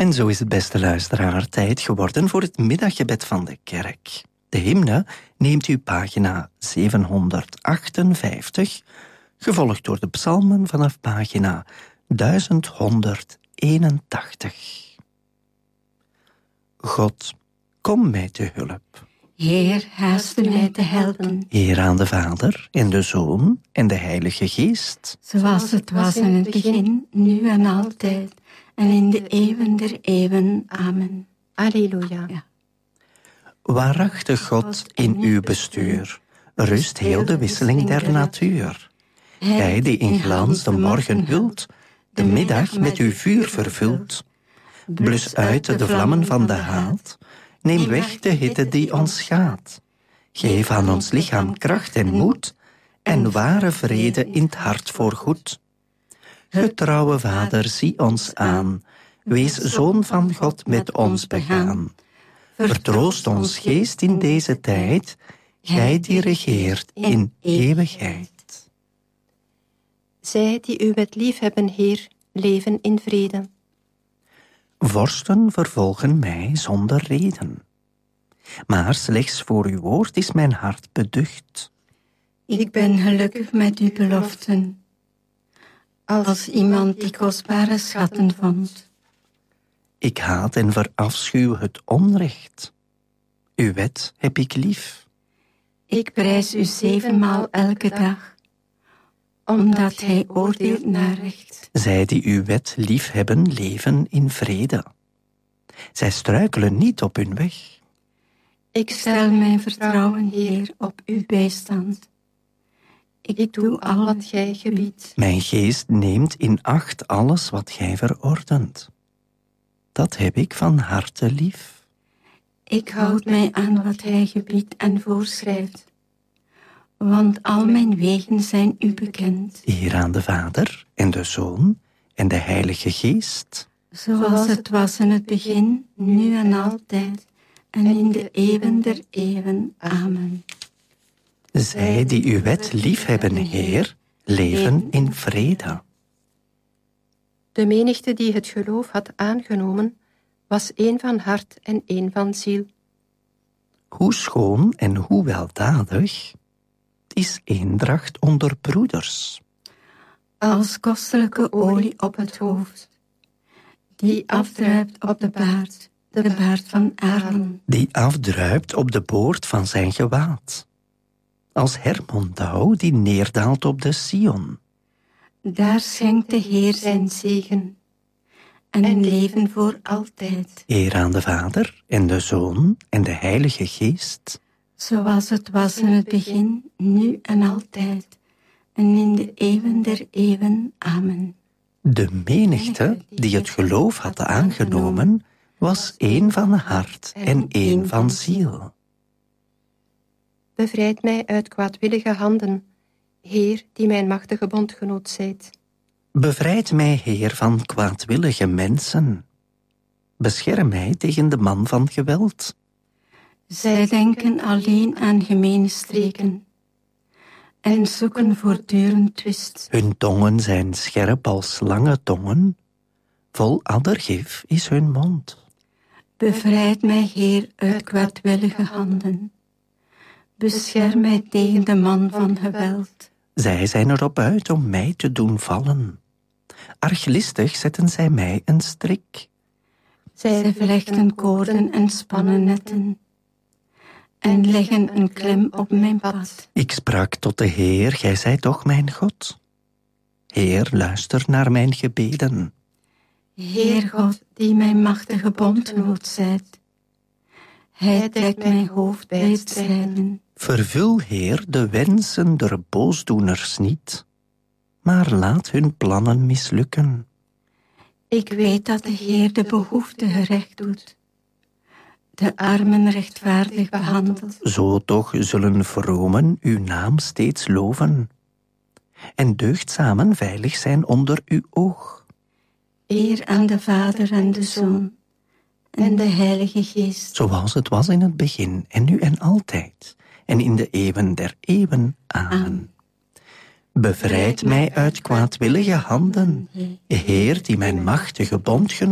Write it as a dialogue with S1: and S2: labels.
S1: En zo is het, beste luisteraar, tijd geworden voor het middaggebed van de kerk. De hymne neemt u pagina 758, gevolgd door de psalmen vanaf pagina 1181. God, kom mij te hulp.
S2: Heer, haast u mij te helpen.
S1: Eer aan de Vader en de Zoon en de Heilige Geest.
S2: Zoals het was in het begin, nu en altijd, en in de eeuwen der eeuwen. Amen.
S3: Alleluia.
S2: Ja.
S1: Waarachtig God, in uw bestuur rust heel de wisseling der natuur. Gij die in glans de morgen hult, de middag met uw vuur vervult. Blus uit de vlammen van de haat, neem weg de hitte die ons schaadt. Geef aan ons lichaam kracht en moed, en ware vrede in het hart voorgoed. Getrouwe Vader, zie ons aan, wees Zoon van God met ons begaan. Vertroost ons geest in deze tijd, gij die regeert in eeuwigheid.
S3: Zij die u met lief hebben, Heer, leven in vrede.
S1: Vorsten vervolgen mij zonder reden. Maar slechts voor uw woord is mijn hart beducht.
S2: Ik ben gelukkig met uw beloften, als iemand die kostbare schatten vond.
S1: Ik haat en verafschuw het onrecht. Uw wet heb ik lief.
S2: Ik prijs u 7 maal elke dag, omdat hij oordeelt naar recht.
S1: Zij die uw wet lief hebben, leven in vrede. Zij struikelen niet op hun weg.
S2: Ik stel mijn vertrouwen, Heer, op uw bijstand. Ik doe al wat gij gebiedt.
S1: Mijn geest neemt in acht alles wat gij verordent. Dat heb ik van harte lief.
S2: Ik houd mij aan wat hij gebiedt en voorschrijft, want al mijn wegen zijn u bekend.
S1: Eer aan de Vader en de Zoon en de Heilige Geest.
S2: Zoals het was in het begin, nu en altijd, en in de eeuwen der eeuwen. Amen.
S1: Zij die uw wet lief hebben, Heer, leven in vrede.
S3: De menigte die het geloof had aangenomen, was één van hart en één van ziel.
S1: Hoe schoon en hoe weldadig is eendracht onder broeders.
S2: Als kostelijke olie op het hoofd, die afdruipt op de baard van Aaron.
S1: Die afdruipt op de boord van zijn gewaad. Als Hermondauw die neerdaalt op de Sion.
S2: Daar schenkt de Heer zijn zegen en leven voor altijd.
S1: Eer aan de Vader en de Zoon en de Heilige Geest.
S2: Zoals het was in het begin, nu en altijd, en in de eeuwen der eeuwen. Amen.
S1: De menigte die het geloof had aangenomen, was één van hart en één van ziel.
S3: Bevrijd mij uit kwaadwillige handen, Heer, die mijn machtige bondgenoot zijt.
S1: Bevrijd mij, Heer, van kwaadwillige mensen. Bescherm mij tegen de man van geweld.
S2: Zij denken alleen aan gemene streken en zoeken voortdurend twist.
S1: Hun tongen zijn scherp als slangentongen. Vol addergif is hun mond.
S2: Bevrijd mij, Heer, uit kwaadwillige handen. Bescherm mij tegen de man van geweld.
S1: Zij zijn erop uit om mij te doen vallen. Arglistig zetten zij mij een strik.
S2: Zij vlechten koorden en spannen netten en leggen een klem op mijn pad.
S1: Ik sprak tot de Heer, gij zijt toch mijn God. Heer, luister naar mijn gebeden.
S2: Heer God, die mijn machtige bondgenoot zijt, hij dekt mijn hoofd bij het zijden.
S1: Vervul, Heer, de wensen der boosdoeners niet, maar laat hun plannen mislukken.
S2: Ik weet dat de Heer de behoeftigen recht doet, de armen rechtvaardig behandelt.
S1: Zo toch zullen vromen uw naam steeds loven, en deugdzamen veilig zijn onder uw oog.
S2: Eer aan de Vader en de Zoon en de Heilige Geest.
S1: Zoals het was in het begin, en nu en altijd, en in de eeuwen der eeuwen. Amen. Bevrijd mij uit kwaadwillige handen, Heer, die mijn machtige bondgenoot